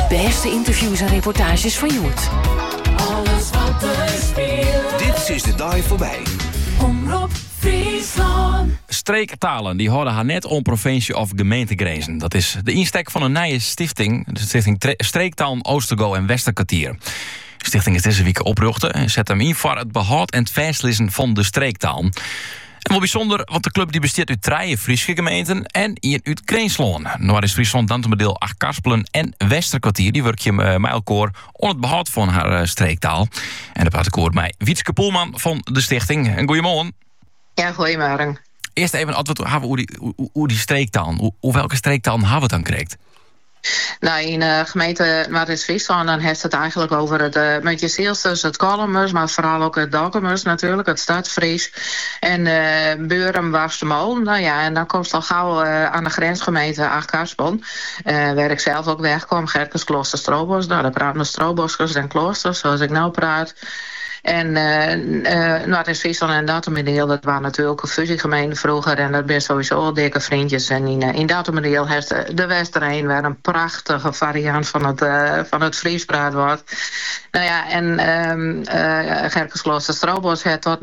De beste interviews en reportages van Joet. Alles wat er speelt. Dit is de dag voorbij. Omroep Friesland. Streektalen die houden haar net om provincie of gemeentegrenzen. Dat is de insteek van een nieuwe stichting. De stichting Streektaal Oostergo en Westerkwartier. De stichting is deze week opruchten en zet hem in voor het behoud en het vastlezen van de streektaal. En wel bijzonder, want de club die bestaat uit 3 Friese gemeenten en hier uit Kreensloon. Nou is Friesland dan te deel 8 Karspelen en Westerkwartier. Die werk je met elkaar om het behoud van haar streektaal. En daar praat ik over met Wietske Poelman van de stichting. En goeiemorgen. Ja, goeiemorgen. Eerst even antwoord hebben hoe die streektaal. Hoe welke streektaal hebben we het dan gekregen? Nou, in de gemeente Noord-Friesland dan heeft het eigenlijk over het met je zielstus, het Kolmers, maar vooral ook het Dokkumers natuurlijk, het Stadsfries. En Beurum, Warstemolen. Nou ja, en dan komt het al gauw aan de grensgemeente Achtkarspel. Waar ik zelf ook wegkom, Gerkes, Klooster, Strobos. Nou, daar praten we Stroboskers en kloosters, zoals ik nou praat. En Noord-Friesland en Dattermedeel, dat waren natuurlijk een fusiegemeente vroeger. En dat ben sowieso al dikke vriendjes. En in Dattermedeel heeft de Westerheen waar een prachtige variant van het Fries praat wordt. Nou ja, en Gerkesklooster Strobos heeft tot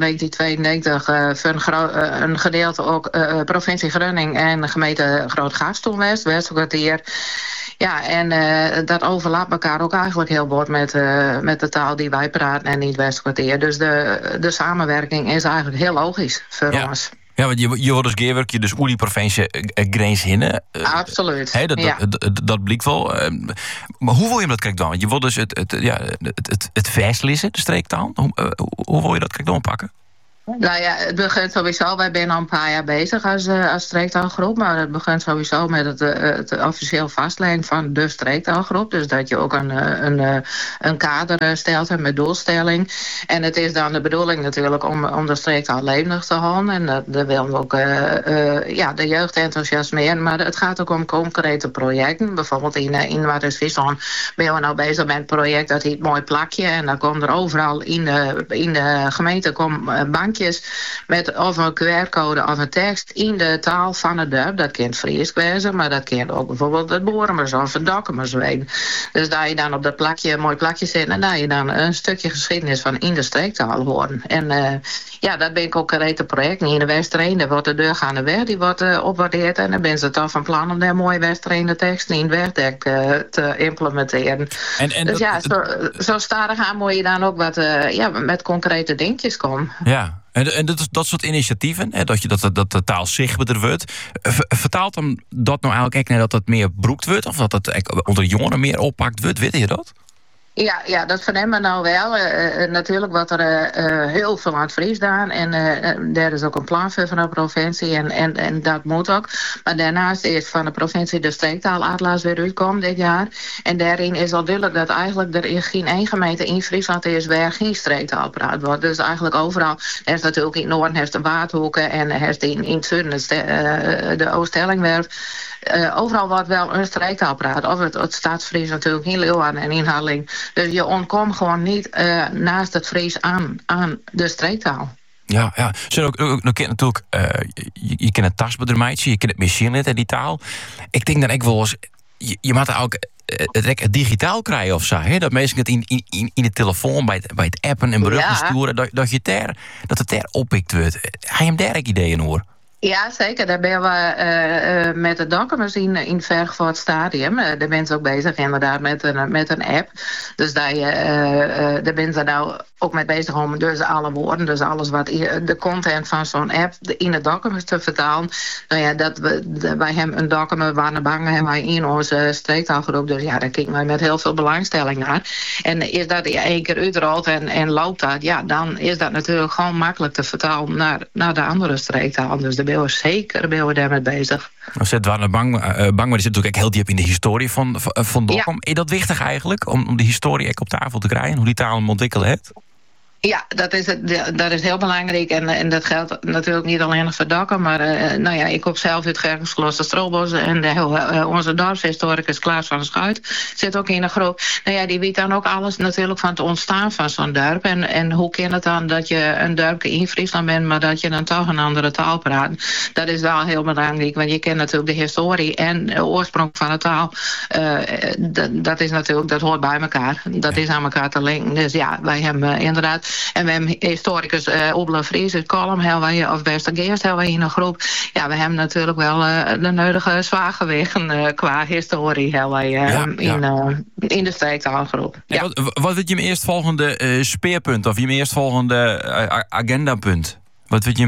1992 voor een gedeelte ook provincie Groningen en gemeente Groot-Garsten West, Westerkwartier. Ja, en dat overlapt elkaar ook eigenlijk heel bord met de taal die wij praten en niet Westkwartier. Dus de samenwerking is eigenlijk heel logisch voor ons. Ja, want je wordt dus gewerkt, dus hoe die provincie grens hinnen. Absoluut. Dat blijkt wel. Maar hoe wil je dat krijgen dan? Want je wordt dus het vastlezen, de streektaal. Hoe wil je dat krijgen dan pakken? Nou ja, het begint sowieso, wij zijn al een paar jaar bezig als streektaalgroep, maar het begint sowieso met het officieel vastleggen van de streektaalgroep. Dus dat je ook een kader stelt met doelstelling. En het is dan de bedoeling natuurlijk om de streektaal levendig te houden. En dat willen we ook de jeugd enthousiasmeren. Maar het gaat ook om concrete projecten. Bijvoorbeeld in Noord-Friesland ben we nou bezig met een project dat heet Mooi Plakje. En dan komt er overal in de gemeente bankjes met of een QR-code of een tekst in de taal van het dorp. Dat kent Fries wezen, maar dat kent ook bijvoorbeeld het Boremers of het Dokkumers weten. Dus daar je dan op dat plakje, een mooi plakje zit en daar je dan een stukje geschiedenis van in de streektaal horen. En dat ben ik ook een project. In de Westerheen, daar wordt de deur aan de weg, die wordt opwaardeerd en dan ben ze toch van plan om daar mooie Westerheen teksten in het wegdek te implementeren. Dus zo stadig aan moet je dan ook wat met concrete dingetjes komen. Ja. En dat soort initiatieven, dat de taal zichtbaarder wordt, vertaalt hem dat nou eigenlijk echt naar dat het meer broekt wordt? Of dat het onder jongeren meer oppakt wordt? Weet je dat? Ja, dat vernemen we nou wel. Natuurlijk wordt er heel veel aan het Fries gedaan. En daar is ook een plan voor van de provincie. En dat moet ook. Maar daarnaast is van de provincie de streektaalatlas weer uitkomen dit jaar. En daarin is al duidelijk dat eigenlijk er in geen één gemeente in Friesland is waar geen streektaal praat wordt. Dus eigenlijk overal. Er is natuurlijk in het noorden heeft de Waardhoeken en er is in het zuiden de Oost-Stellingwerf. Overal wordt wel een streektaal praat. Of het Stadsfries natuurlijk in Leeuwarden en in Harling. Dus je ontkomt gewoon niet naast het Fries aan de streektaal. Ja. Je kent natuurlijk, je kent het tastbedrijfje, je kent het machine en die taal. Ik denk dat ik wel eens, je moet ook het digitaal krijgen of zo. Hè? Dat mensen het in de telefoon, bij het appen en berichten sturen, dat het daar oppikt wordt. Heb je hem daar ideeën hoor? Ja, zeker. Daar ben we met de Dokkumers in Vergevoort Stadium. Daar ben ze ook bezig inderdaad met een app. Dus daar ben ze nou ook mee bezig om dus alle woorden, dus alles wat de content van zo'n app in het Dokkumers te vertalen. Nou ja, wij hebben een Dokkumer Warnebangen hebben wij in onze streektaalgroep. Dus ja, daar kijken wij met heel veel belangstelling naar. En is dat één keer uitrolt en loopt dat, ja, dan is dat natuurlijk gewoon makkelijk te vertalen naar de andere streektaal. Dus daar ben we zeker daarmee bezig. Warnebangen, die zit natuurlijk heel diep in de historie van Dokkum. Ja. Is dat wichtig eigenlijk, om die historie op tafel te krijgen? Hoe die taal hem ontwikkeld heeft? Ja, dat is heel belangrijk. En dat geldt natuurlijk niet alleen voor Dokkum. Maar ik kom zelf uit Gerkensklooster Strobos. En onze dorpshistoricus Klaas van Schuit zit ook in de groep. Die weet dan ook alles natuurlijk van het ontstaan van zo'n dorp. En hoe kan het dan dat je een dorpje in Friesland bent, maar dat je dan toch een andere taal praat. Dat is wel heel belangrijk. Want je kent natuurlijk de historie en de oorsprong van de taal. Dat hoort bij elkaar. Dat is aan elkaar te linken. Dus ja, wij hebben inderdaad. En we hebben historicus Obele Vries uit Kolm, of Westergeest hebben we in een groep. Ja, we hebben natuurlijk wel de nodige zwaargewichten qua historie in de streektaalgroep. Ja. Wat wordt je eerstvolgende speerpunt of je eerstvolgende agendapunt? Wat wordt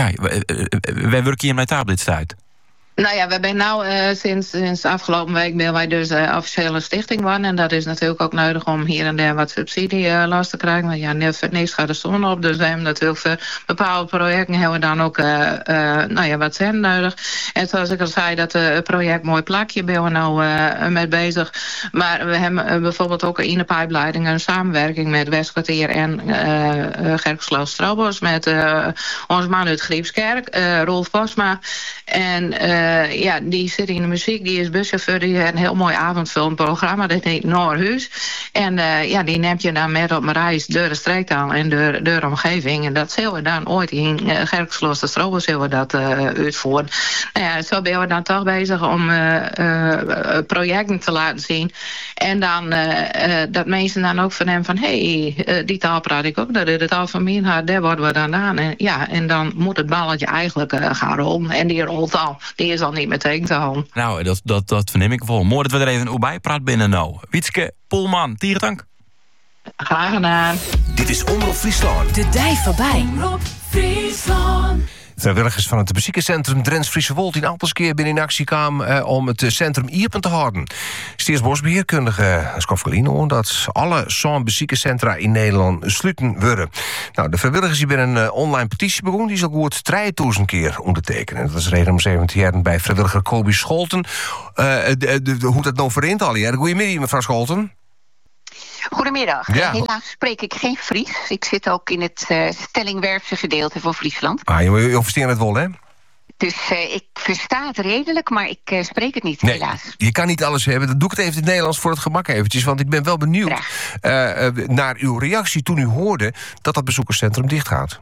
wij werken hier met op dit stuit? We zijn sinds afgelopen week ben wij dus officiële stichting worden. En dat is natuurlijk ook nodig om hier en daar wat subsidie los te krijgen. Want net niks gaat de zon op. Dus we hebben natuurlijk voor bepaalde projecten hebben we dan ook wat cent nodig. En zoals ik al zei, dat project Mooi Plakje ben we nou mee bezig. Maar we hebben bijvoorbeeld ook in de pijpleiding een samenwerking met Westkwartier en Gerkensklooster Strobos. Met onze man uit Griepskerk, Rolf Bosma. En die zit in de muziek, die is buschauffeur, die heeft een heel mooi avondvullend programma, dat heet Noorhuis. En die neemt je dan met op een reis door de streektaal en door de omgeving. En dat zullen we dan ooit in Gerkensklooster Strobos zullen we dat uitvoeren. Zo ben we dan toch bezig om projecten te laten zien. En dan dat mensen dan ook van hem van, die taal praat ik ook, dat is de taal van mijn hart, daar worden we dan aan. En dan moet het balletje eigenlijk gaan rollen. En die rolt al. Die is al niet meer tegen te houden. Nou, dat verneem ik wel. Mooi dat we er even een bij praat binnen nou. Wietske Polman, Tierendank. Graag gedaan. Dit is Omroep Friesland. De dij voorbij. Omroep Friesland. Vrijwilligers van het beziekencentrum Drents-Friese Wold in Appelskeer binnen in actie kwamen om het centrum iepen te houden. Staatsbosbeheerkundige Skoffelino dat alle zo'n beziekencentra in Nederland sluiten worden. Nou, de vrijwilligers die bij een online petitie begonnen, die zal goed 3000 keer ondertekenen. Dat is reden om 17 jaar bij vrijwilliger Kobi Scholten. Hoe dat nou verint al hier? Goedemiddag, mevrouw Scholten. Goedemiddag. Ja. Helaas spreek ik geen Fries. Ik zit ook in het Stellingwerfse gedeelte van Friesland. Je versteert het wel, hè? Dus ik versta het redelijk, maar ik spreek het niet, helaas. Je kan niet alles hebben. Dat doe ik het even in het Nederlands voor het gemak eventjes. Want ik ben wel benieuwd naar uw reactie toen u hoorde dat dat bezoekerscentrum dichtgaat.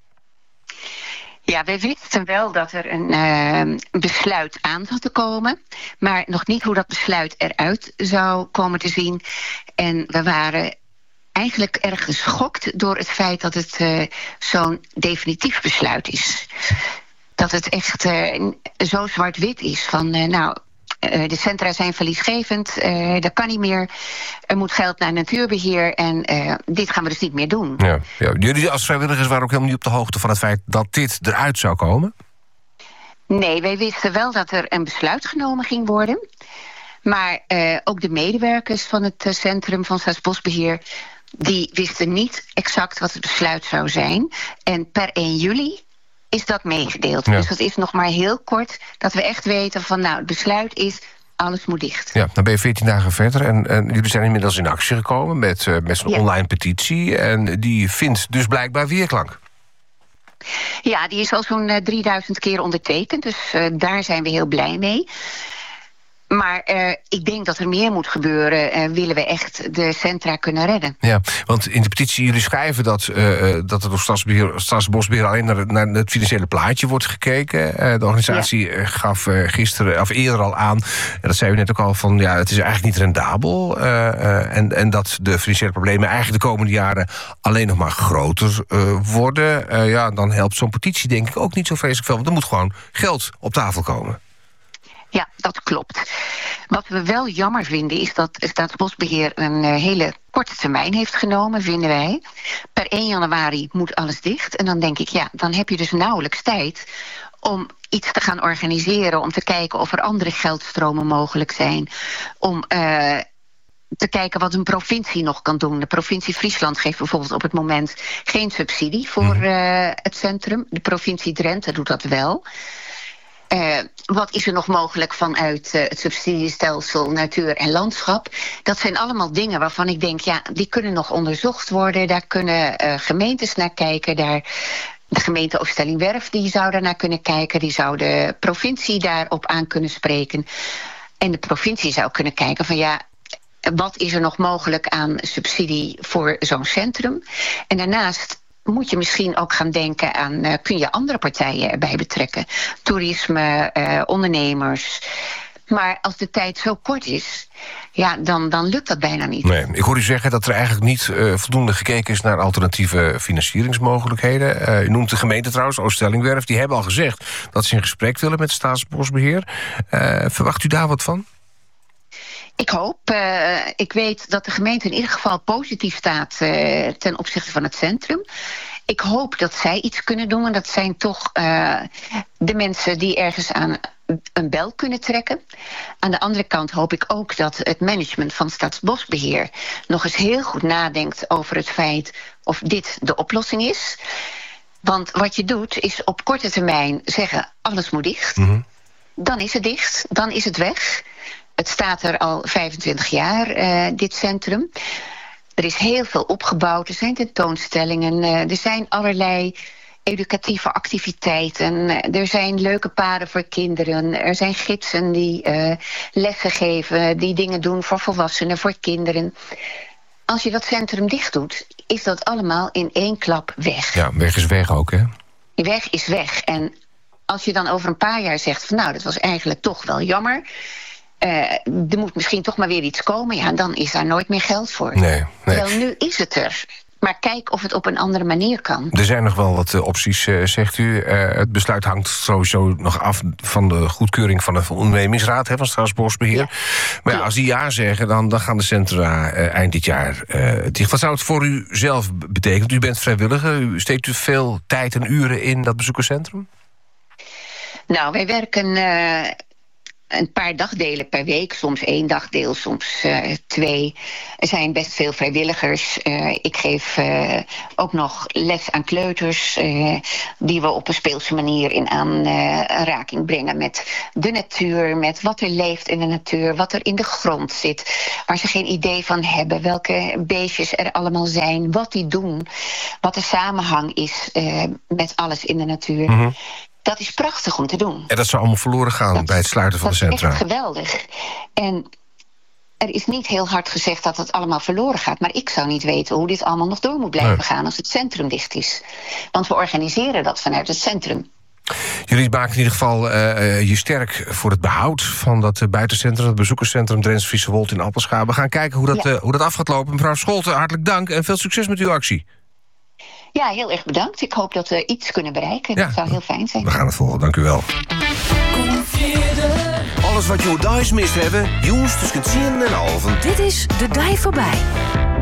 Ja, wij wisten wel dat er een besluit aan zat te komen. Maar nog niet hoe dat besluit eruit zou komen te zien. En we waren eigenlijk erg geschokt door het feit dat het zo'n definitief besluit is. Dat het echt zo zwart-wit is van, de centra zijn verliesgevend, dat kan niet meer. Er moet geld naar natuurbeheer en dit gaan we dus niet meer doen. Ja. Jullie als vrijwilligers waren ook helemaal niet op de hoogte van het feit dat dit eruit zou komen? Nee, wij wisten wel dat er een besluit genomen ging worden. Maar ook de medewerkers van het centrum van Staatsbosbeheer, die wisten niet exact wat het besluit zou zijn. En per 1 juli is dat meegedeeld. Ja. Dus dat is nog maar heel kort dat we echt weten van, het besluit is, alles moet dicht. Ja, dan ben je 14 dagen verder en jullie zijn inmiddels in actie gekomen met zo'n online petitie. En die vindt dus blijkbaar weerklank. Ja, die is al zo'n 3000 keer ondertekend, dus daar zijn we heel blij mee. Maar ik denk dat er meer moet gebeuren. Willen we echt de centra kunnen redden? Ja, want in de petitie jullie schrijven dat er door Staatsbosbeheer alleen naar het financiële plaatje wordt gekeken. De organisatie gaf gisteren of eerder al aan, en dat zei u net ook al, van het is eigenlijk niet rendabel. En dat de financiële problemen eigenlijk de komende jaren alleen nog maar groter worden. Dan helpt zo'n petitie denk ik ook niet zo vreselijk veel. Want er moet gewoon geld op tafel komen. Ja, dat klopt. Wat we wel jammer vinden is dat Staatsbosbeheer een hele korte termijn heeft genomen, vinden wij. Per 1 januari moet alles dicht. En dan denk ik, dan heb je dus nauwelijks tijd om iets te gaan organiseren, om te kijken of er andere geldstromen mogelijk zijn, om te kijken wat een provincie nog kan doen. De provincie Friesland geeft bijvoorbeeld op het moment geen subsidie voor het centrum. De provincie Drenthe doet dat wel. Wat is er nog mogelijk vanuit het subsidiestelsel natuur en landschap? Dat zijn allemaal dingen waarvan ik denk, ja, die kunnen nog onderzocht worden. Daar kunnen gemeentes naar kijken. De gemeente Oost-Stellingwerf die zou daar naar kunnen kijken. Die zou de provincie daarop aan kunnen spreken. En de provincie zou kunnen kijken van ja, wat is er nog mogelijk aan subsidie voor zo'n centrum? En daarnaast moet je misschien ook gaan denken aan, kun je andere partijen erbij betrekken? Toerisme, ondernemers. Maar als de tijd zo kort is, ja, dan lukt dat bijna niet. Nee, ik hoor u zeggen dat er eigenlijk niet voldoende gekeken is naar alternatieve financieringsmogelijkheden. U noemt de gemeente trouwens, Oost-Stellingwerf. Die hebben al gezegd dat ze in gesprek willen met Staatsbosbeheer. Verwacht u daar wat van? Ik hoop. Ik weet dat de gemeente in ieder geval positief staat ten opzichte van het centrum. Ik hoop dat zij iets kunnen doen. En dat zijn toch de mensen die ergens aan een bel kunnen trekken. Aan de andere kant hoop ik ook dat het management van Staatsbosbeheer nog eens heel goed nadenkt over het feit of dit de oplossing is. Want wat je doet is op korte termijn zeggen alles moet dicht. Mm-hmm. Dan is het dicht, dan is het weg. Het staat er al 25 jaar, dit centrum. Er is heel veel opgebouwd, er zijn tentoonstellingen, er zijn allerlei educatieve activiteiten. Er zijn leuke paden voor kinderen, er zijn gidsen die lessen geven, die dingen doen voor volwassenen, voor kinderen. Als je dat centrum dicht doet, is dat allemaal in één klap weg. Ja, weg is weg ook, hè? Weg is weg. En als je dan over een paar jaar zegt van nou, dat was eigenlijk toch wel jammer. Er moet misschien toch maar weer iets komen. Ja, dan is daar nooit meer geld voor. Nee. Wel, nu is het er. Maar kijk of het op een andere manier kan. Er zijn nog wel wat opties, zegt u. Het besluit hangt sowieso nog af van de goedkeuring van de ondernemingsraad van Staatsbosbeheer. Ja. Maar ja, als die ja zeggen, dan gaan de centra eind dit jaar dicht. Wat zou het voor u zelf betekenen? U bent vrijwilliger. Steekt u veel tijd en uren in dat bezoekerscentrum? Nou, wij werken een paar dagdelen per week, soms 1 dagdeel, soms 2. Er zijn best veel vrijwilligers. Ik geef ook nog les aan kleuters, die we op een speelse manier in aanraking brengen met de natuur, met wat er leeft in de natuur, wat er in de grond zit, waar ze geen idee van hebben, welke beestjes er allemaal zijn, wat die doen, wat de samenhang is met alles in de natuur. Mm-hmm. Dat is prachtig om te doen. En dat zou allemaal verloren gaan bij het sluiten van de centra. Dat is echt geweldig. En er is niet heel hard gezegd dat het allemaal verloren gaat. Maar ik zou niet weten hoe dit allemaal nog door moet blijven gaan als het centrum dicht is. Want we organiseren dat vanuit het centrum. Jullie maken in ieder geval je sterk voor het behoud van dat buitencentrum, het bezoekerscentrum Drents-Friese Wold in Appelscha. We gaan kijken hoe dat af gaat lopen. Mevrouw Scholten, hartelijk dank en veel succes met uw actie. Ja, heel erg bedankt. Ik hoop dat we iets kunnen bereiken. Dat zou heel fijn zijn. We gaan het volgen, dank u wel. Alles wat je Dijs mist hebben, jongens tussen 10 en 11. Dit is De Dij Voorbij.